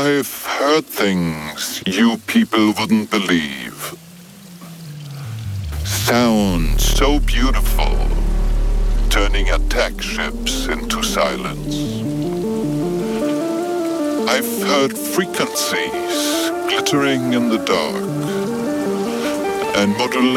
I've heard things you people wouldn't believe. Sounds so beautiful, turning attack ships into silence. I've heard frequencies glittering in the dark and modulations